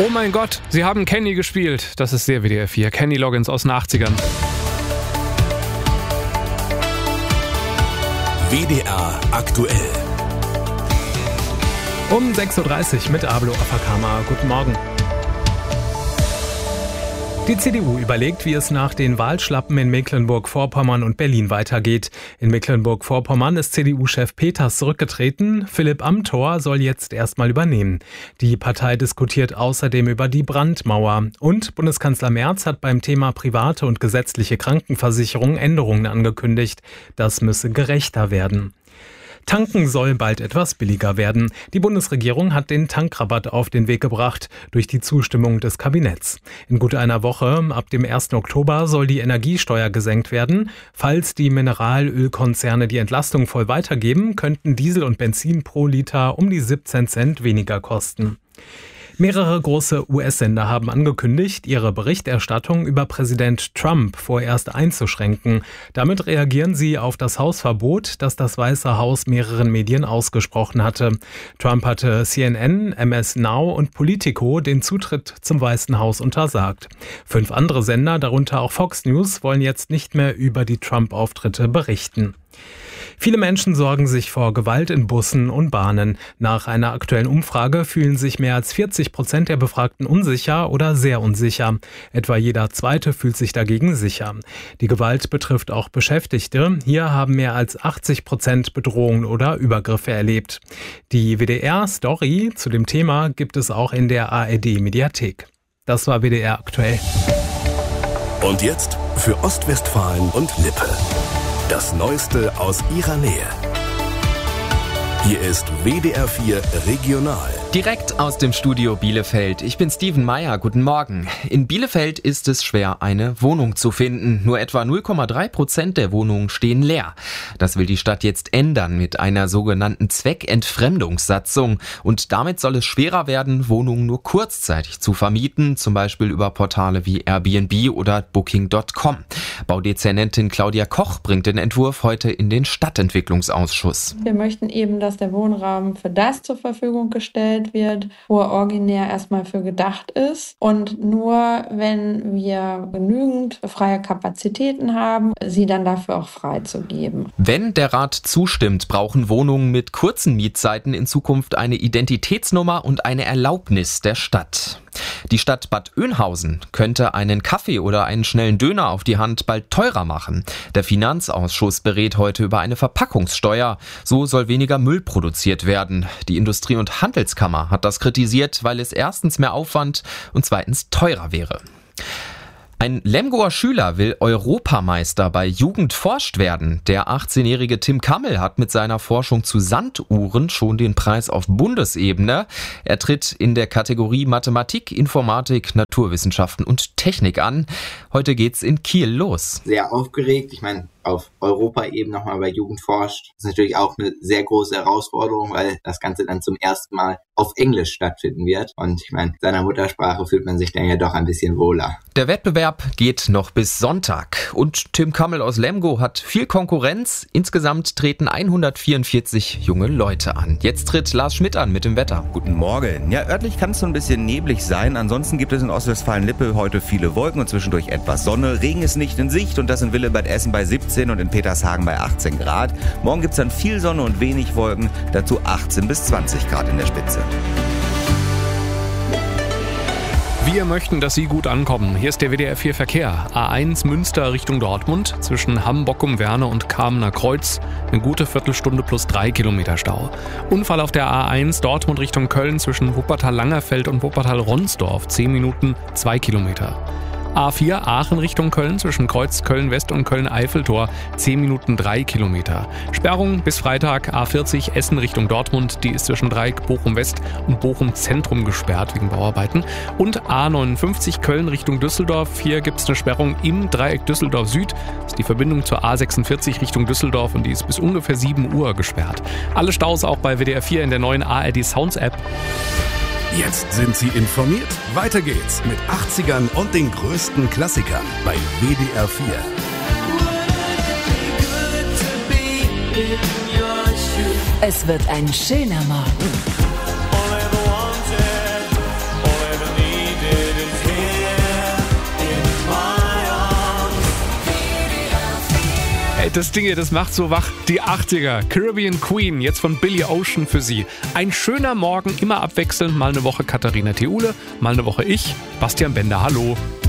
Oh mein Gott, sie haben Kenny gespielt. Das ist sehr WDR 4. Kenny Loggins aus den 80ern. WDR aktuell. Um 6.30 Uhr mit Ablo Afakama. Guten Morgen. Die CDU überlegt, wie es nach den Wahlschlappen in Mecklenburg-Vorpommern und Berlin weitergeht. In Mecklenburg-Vorpommern ist CDU-Chef Peters zurückgetreten. Philipp Amthor soll jetzt erstmal übernehmen. Die Partei diskutiert außerdem über die Brandmauer. Und Bundeskanzler Merz hat beim Thema private und gesetzliche Krankenversicherung Änderungen angekündigt. Das müsse gerechter werden. Tanken soll bald etwas billiger werden. Die Bundesregierung hat den Tankrabatt auf den Weg gebracht durch die Zustimmung des Kabinetts. In gut einer Woche, ab dem 1. Oktober, soll die Energiesteuer gesenkt werden. Falls die Mineralölkonzerne die Entlastung voll weitergeben, könnten Diesel und Benzin pro Liter um die 17 Cent weniger kosten. Mehrere große US-Sender haben angekündigt, ihre Berichterstattung über Präsident Trump vorerst einzuschränken. Damit reagieren sie auf das Hausverbot, das das Weiße Haus mehreren Medien ausgesprochen hatte. Trump hatte CNN, MS Now und Politico den Zutritt zum Weißen Haus untersagt. 5 andere Sender, darunter auch Fox News, wollen jetzt nicht mehr über die Trump-Auftritte berichten. Viele Menschen sorgen sich vor Gewalt in Bussen und Bahnen. Nach einer aktuellen Umfrage fühlen sich mehr als 40% der Befragten unsicher oder sehr unsicher. Etwa jeder Zweite fühlt sich dagegen sicher. Die Gewalt betrifft auch Beschäftigte. Hier haben mehr als 80% Bedrohungen oder Übergriffe erlebt. Die WDR-Story zu dem Thema gibt es auch in der ARD-Mediathek. Das war WDR aktuell. Und jetzt für Ostwestfalen und Lippe. Das Neueste aus ihrer Nähe. Hier ist WDR 4 Regional. Direkt aus dem Studio Bielefeld. Ich bin Steven Meyer. Guten Morgen. In Bielefeld ist es schwer, eine Wohnung zu finden. Nur etwa 0,3% der Wohnungen stehen leer. Das will die Stadt jetzt ändern mit einer sogenannten Zweckentfremdungssatzung. Und damit soll es schwerer werden, Wohnungen nur kurzzeitig zu vermieten, zum Beispiel über Portale wie Airbnb oder Booking.com. Baudezernentin Claudia Koch bringt den Entwurf heute in den Stadtentwicklungsausschuss. Wir möchten eben, dass der Wohnraum für das zur Verfügung gestellt wird, wo er originär erstmal für gedacht ist. Und nur wenn wir genügend freie Kapazitäten haben, sie dann dafür auch freizugeben. Wenn der Rat zustimmt, brauchen Wohnungen mit kurzen Mietzeiten in Zukunft eine Identitätsnummer und eine Erlaubnis der Stadt. Die Stadt Bad Oeynhausen könnte einen Kaffee oder einen schnellen Döner auf die Hand bald teurer machen. Der Finanzausschuss berät heute über eine Verpackungssteuer. So soll weniger Müll produziert werden. Die Industrie- und Handelskammer hat das kritisiert, weil es erstens mehr Aufwand und zweitens teurer wäre. Ein Lemgoer Schüler will Europameister bei Jugend forscht werden. Der 18-jährige Tim Kammel hat mit seiner Forschung zu Sanduhren schon den Preis auf Bundesebene. Er tritt in der Kategorie Mathematik, Informatik, Naturwissenschaften und Technik an. Heute geht's in Kiel los. Sehr aufgeregt. Ich meine, auf Europaebene nochmal bei Jugend forscht. Das ist natürlich auch eine sehr große Herausforderung, weil das Ganze dann zum ersten Mal auf Englisch stattfinden wird. Und ich meine, in seiner Muttersprache fühlt man sich dann ja doch ein bisschen wohler. Der Wettbewerb geht noch bis Sonntag. Und Tim Kammel aus Lemgo hat viel Konkurrenz. Insgesamt treten 144 junge Leute an. Jetzt tritt Lars Schmidt an mit dem Wetter. Guten Morgen. Ja, örtlich kann es so ein bisschen neblig sein. Ansonsten gibt es in Ostwestfalen-Lippe heute viele Wolken und zwischendurch etwas Sonne. Regen ist nicht in Sicht und das in Willebadessen bei 17 und in Petershagen bei 18 Grad. Morgen gibt es dann viel Sonne und wenig Wolken, dazu 18 bis 20 Grad in der Spitze. Wir möchten, dass Sie gut ankommen. Hier ist der WDR 4 Verkehr. A1 Münster Richtung Dortmund zwischen Hamm-Bockum-Werne und Kamener Kreuz. Eine gute Viertelstunde plus 3 Kilometer Stau. Unfall auf der A1 Dortmund Richtung Köln zwischen Wuppertal-Langerfeld und Wuppertal-Ronsdorf. 10 Minuten, 2 Kilometer. A4 Aachen Richtung Köln zwischen Kreuz Köln-West und Köln-Eiffeltor 10 Minuten 3 Kilometer. Sperrung bis Freitag A40 Essen Richtung Dortmund, die ist zwischen Dreieck Bochum-West und Bochum-Zentrum gesperrt wegen Bauarbeiten. Und A59 Köln Richtung Düsseldorf, hier gibt es eine Sperrung im Dreieck Düsseldorf-Süd. Das ist die Verbindung zur A46 Richtung Düsseldorf und die ist bis ungefähr 7 Uhr gesperrt. Alle Staus auch bei WDR 4 in der neuen ARD Sounds App. Jetzt sind Sie informiert. Weiter geht's mit 80ern und den größten Klassikern bei WDR 4. Es wird ein schöner Morgen. Das Ding hier, das macht so wach. Die 80er, Caribbean Queen, jetzt von Billy Ocean für Sie. Ein schöner Morgen, immer abwechselnd. Mal eine Woche Katharina Theule, mal eine Woche ich, Bastian Bender. Hallo.